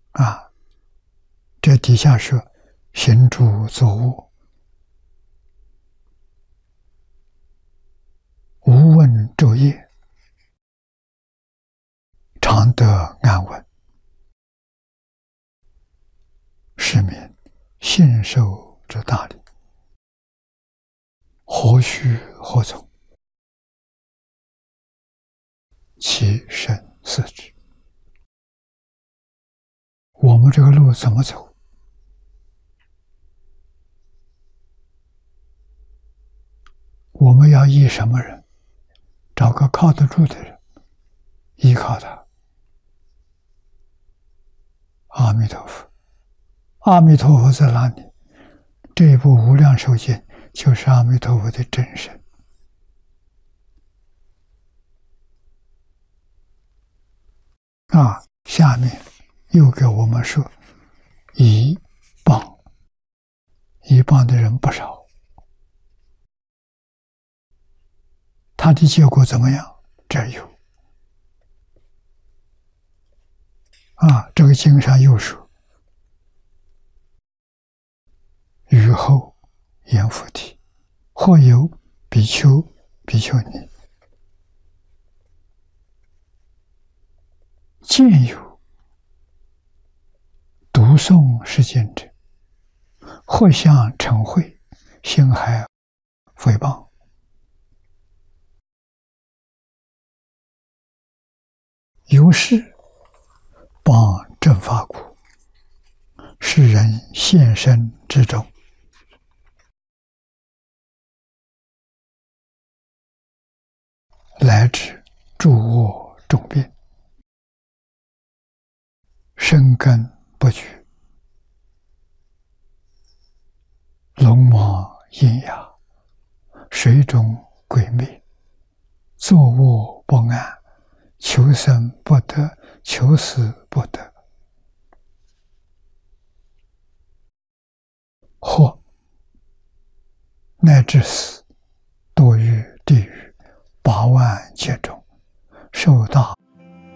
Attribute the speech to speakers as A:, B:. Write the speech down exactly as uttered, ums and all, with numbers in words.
A: 啊，这底下说行住坐卧，无问昼夜，常得安稳，是名信受之大理。何须何从？其身四之。我们这个路怎么走？我们要依什么人？找个靠得住的人，依靠他。阿弥陀佛，阿弥陀佛在哪里？这一部《无量寿经》就是阿弥陀佛的真身。啊，下面又给我们说，依谤，依谤的人不少，他的结果怎么样？这有。啊，这个经上又说，雨后阎浮提，或有比丘、比丘尼，见有读诵是经者，或向嗔恚，心海诽谤。由是谤正法故，是人现身之中，来至诸恶众病，生根不绝，龙王阴哑，水中鬼魅，坐卧不安，求生不得，求死不得，或乃至死，堕于地狱八万劫中。